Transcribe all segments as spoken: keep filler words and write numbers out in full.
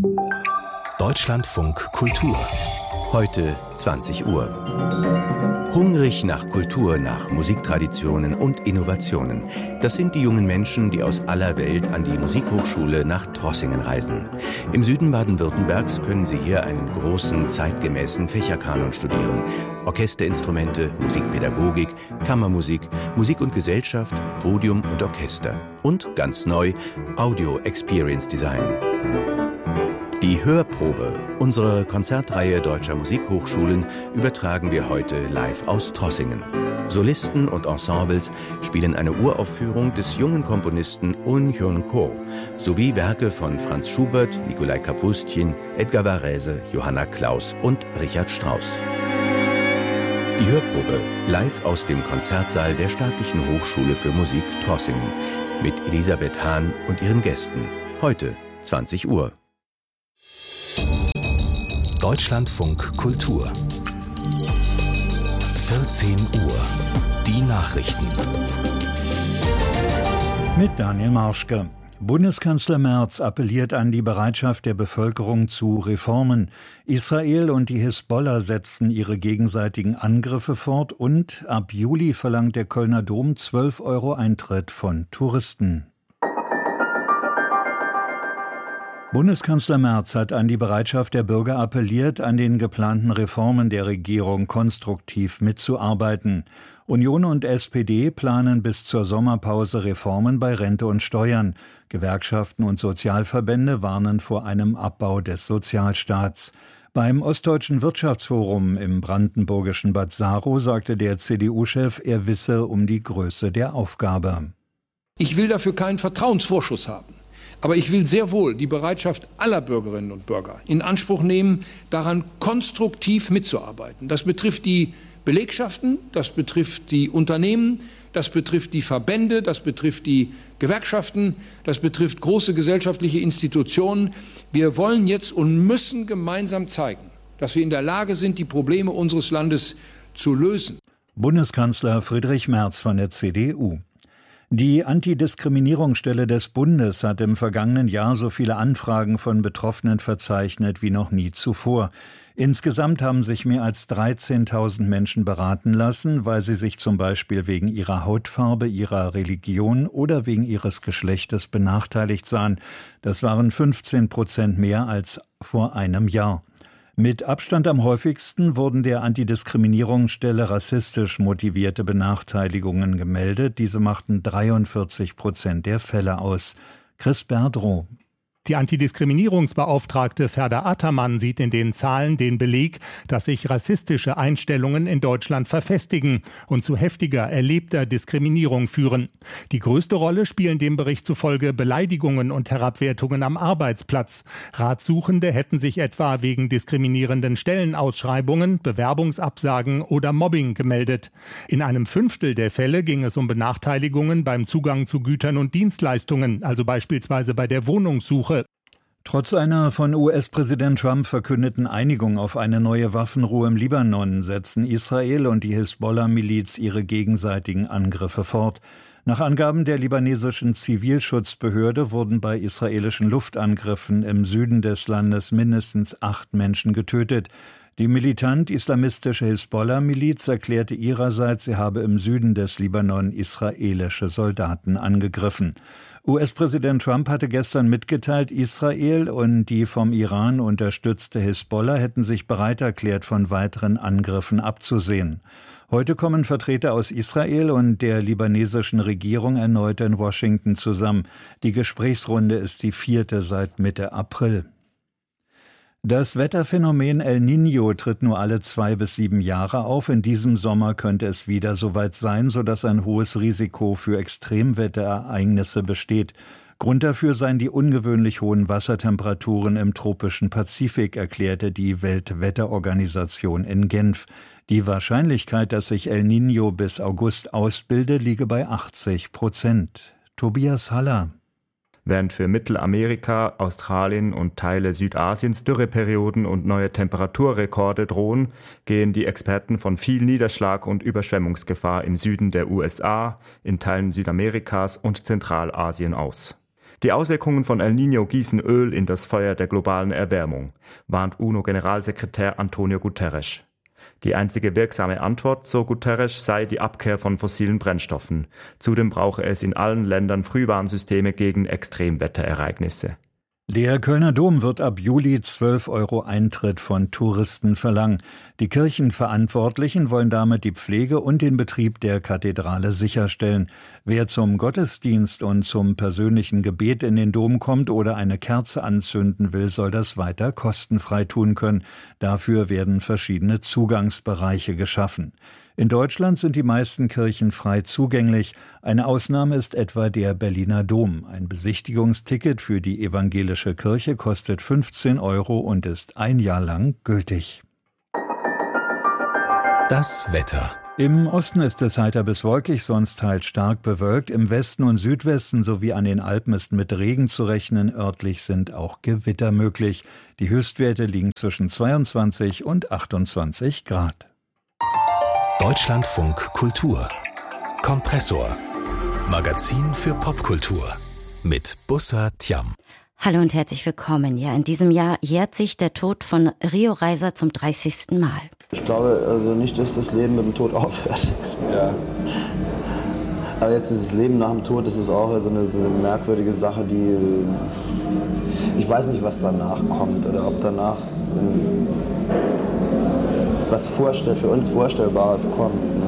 Deutschlandfunk Kultur. Heute zwanzig Uhr. Hungrig nach Kultur, nach Musiktraditionen und Innovationen. Das sind die jungen Menschen, die aus aller Welt an die Musikhochschule nach Trossingen reisen. Im Süden Baden-Württembergs können sie hier einen großen, zeitgemäßen Fächerkanon studieren. Orchesterinstrumente, Musikpädagogik, Kammermusik, Musik und Gesellschaft, Podium und Orchester. Und ganz neu, Audio Experience Design. Die Hörprobe unserer Konzertreihe Deutscher Musikhochschulen übertragen wir heute live aus Trossingen. Solisten und Ensembles spielen eine Uraufführung des jungen Komponisten Un Hyun-ko sowie Werke von Franz Schubert, Nikolai Kapustin, Edgar Varese, Johanna Klaus und Richard Strauss. Die Hörprobe live aus dem Konzertsaal der Staatlichen Hochschule für Musik Trossingen mit Elisabeth Hahn und ihren Gästen. Heute zwanzig Uhr. Deutschlandfunk Kultur. vierzehn Uhr. Die Nachrichten. Mit Daniel Marschke. Bundeskanzler Merz appelliert an die Bereitschaft der Bevölkerung zu Reformen. Israel und die Hisbollah setzen ihre gegenseitigen Angriffe fort und ab Juli verlangt der Kölner Dom zwölf Euro Eintritt von Touristen. Bundeskanzler Merz hat an die Bereitschaft der Bürger appelliert, an den geplanten Reformen der Regierung konstruktiv mitzuarbeiten. Union und S P D planen bis zur Sommerpause Reformen bei Rente und Steuern. Gewerkschaften und Sozialverbände warnen vor einem Abbau des Sozialstaats. Beim Ostdeutschen Wirtschaftsforum im brandenburgischen Bad Saro sagte der C D U-Chef, er wisse um die Größe der Aufgabe. Ich will dafür keinen Vertrauensvorschuss haben. Aber ich will sehr wohl die Bereitschaft aller Bürgerinnen und Bürger in Anspruch nehmen, daran konstruktiv mitzuarbeiten. Das betrifft die Belegschaften, das betrifft die Unternehmen, das betrifft die Verbände, das betrifft die Gewerkschaften, das betrifft große gesellschaftliche Institutionen. Wir wollen jetzt und müssen gemeinsam zeigen, dass wir in der Lage sind, die Probleme unseres Landes zu lösen. Bundeskanzler Friedrich Merz von der C D U. Die Antidiskriminierungsstelle des Bundes hat im vergangenen Jahr so viele Anfragen von Betroffenen verzeichnet wie noch nie zuvor. Insgesamt haben sich mehr als dreizehntausend Menschen beraten lassen, weil sie sich zum Beispiel wegen ihrer Hautfarbe, ihrer Religion oder wegen ihres Geschlechtes benachteiligt sahen. Das waren fünfzehn Prozent mehr als vor einem Jahr. Mit Abstand am häufigsten wurden der Antidiskriminierungsstelle rassistisch motivierte Benachteiligungen gemeldet. Diese machten dreiundvierzig Prozent der Fälle aus. Chris Berdrow. Die Antidiskriminierungsbeauftragte Ferda Ataman sieht in den Zahlen den Beleg, dass sich rassistische Einstellungen in Deutschland verfestigen und zu heftiger erlebter Diskriminierung führen. Die größte Rolle spielen dem Bericht zufolge Beleidigungen und Herabwertungen am Arbeitsplatz. Ratsuchende hätten sich etwa wegen diskriminierenden Stellenausschreibungen, Bewerbungsabsagen oder Mobbing gemeldet. In einem Fünftel der Fälle ging es um Benachteiligungen beim Zugang zu Gütern und Dienstleistungen, also beispielsweise bei der Wohnungssuche. Trotz einer von U S-Präsident Trump verkündeten Einigung auf eine neue Waffenruhe im Libanon setzen Israel und die Hisbollah-Miliz ihre gegenseitigen Angriffe fort. Nach Angaben der libanesischen Zivilschutzbehörde wurden bei israelischen Luftangriffen im Süden des Landes mindestens acht Menschen getötet. Die militant-islamistische Hisbollah-Miliz erklärte ihrerseits, sie habe im Süden des Libanon israelische Soldaten angegriffen. U S-Präsident Trump hatte gestern mitgeteilt, Israel und die vom Iran unterstützte Hisbollah hätten sich bereit erklärt, von weiteren Angriffen abzusehen. Heute kommen Vertreter aus Israel und der libanesischen Regierung erneut in Washington zusammen. Die Gesprächsrunde ist die vierte seit Mitte April. Das Wetterphänomen El Niño tritt nur alle zwei bis sieben Jahre auf. In diesem Sommer könnte es wieder soweit sein, sodass ein hohes Risiko für Extremwetterereignisse besteht. Grund dafür seien die ungewöhnlich hohen Wassertemperaturen im tropischen Pazifik, erklärte die Weltwetterorganisation in Genf. Die Wahrscheinlichkeit, dass sich El Niño bis August ausbilde, liege bei achtzig Prozent. Tobias Haller. Während für Mittelamerika, Australien und Teile Südasiens Dürreperioden und neue Temperaturrekorde drohen, gehen die Experten von viel Niederschlag und Überschwemmungsgefahr im Süden der U S A, in Teilen Südamerikas und Zentralasien aus. Die Auswirkungen von El Niño gießen Öl in das Feuer der globalen Erwärmung, warnt UNO-Generalsekretär Antonio Guterres. Die einzige wirksame Antwort, so Guterres, sei die Abkehr von fossilen Brennstoffen. Zudem brauche es in allen Ländern Frühwarnsysteme gegen Extremwetterereignisse. Der Kölner Dom wird ab Juli zwölf Euro Eintritt von Touristen verlangen. Die Kirchenverantwortlichen wollen damit die Pflege und den Betrieb der Kathedrale sicherstellen. Wer zum Gottesdienst und zum persönlichen Gebet in den Dom kommt oder eine Kerze anzünden will, soll das weiter kostenfrei tun können. Dafür werden verschiedene Zugangsbereiche geschaffen. In Deutschland sind die meisten Kirchen frei zugänglich. Eine Ausnahme ist etwa der Berliner Dom. Ein Besichtigungsticket für die evangelische Kirche kostet fünfzehn Euro und ist ein Jahr lang gültig. Das Wetter. Im Osten ist es heiter bis wolkig, sonst teils stark bewölkt. Im Westen und Südwesten sowie an den Alpen ist mit Regen zu rechnen. Örtlich sind auch Gewitter möglich. Die Höchstwerte liegen zwischen zweiundzwanzig und achtundzwanzig Grad. Deutschlandfunk Kultur. Kompressor. Magazin für Popkultur. Mit Bussa Tiam. Hallo und herzlich willkommen. Ja, in diesem Jahr jährt sich der Tod von Rio Reiser zum dreißigsten Mal. Ich glaube also nicht, dass das Leben mit dem Tod aufhört. Ja. Aber jetzt dieses Leben nach dem Tod, das ist auch so eine, so eine merkwürdige Sache, die... Ich weiß nicht, was danach kommt oder ob danach in, was vorstell, für uns Vorstellbares kommt. Ne?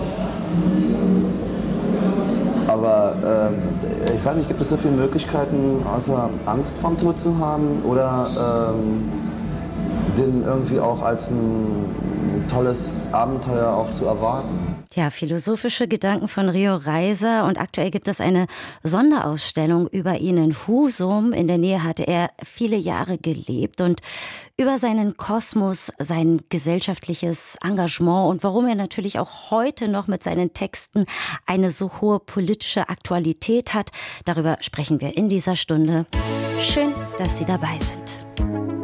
Aber ähm, ich weiß nicht, gibt es so viele Möglichkeiten, außer Angst vorm Tod zu haben oder ähm, den irgendwie auch als ein tolles Abenteuer auch zu erwarten? Ja, philosophische Gedanken von Rio Reiser, und aktuell gibt es eine Sonderausstellung über ihn in Husum. In der Nähe hatte er viele Jahre gelebt, und über seinen Kosmos, sein gesellschaftliches Engagement und warum er natürlich auch heute noch mit seinen Texten eine so hohe politische Aktualität hat, darüber sprechen wir in dieser Stunde. Schön, dass Sie dabei sind.